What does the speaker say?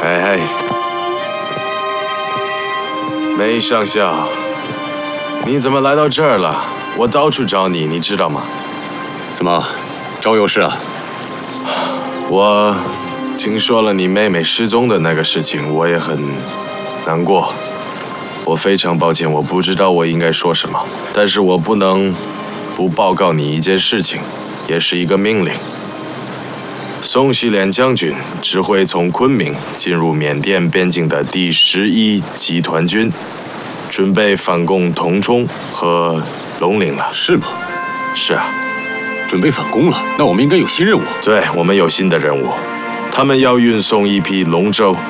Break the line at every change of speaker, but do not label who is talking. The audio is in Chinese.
哎，梅上校，你怎么来到这儿了？我到处找你，你知道吗？
怎么，找我有事啊？
我听说了你妹妹失踪的那个事情，我也很难过。我非常抱歉，我不知道我应该说什么，但是我不能不报告你一件事情，也是一个命令。宋希濂将军指挥从昆明进入缅甸边境的第11集团军，准备反攻腾冲和龙陵了。
是吗？
是啊。
准备反攻了，那我们应该有新任务。
对，我们有新的任务，他们要运送一批龙舟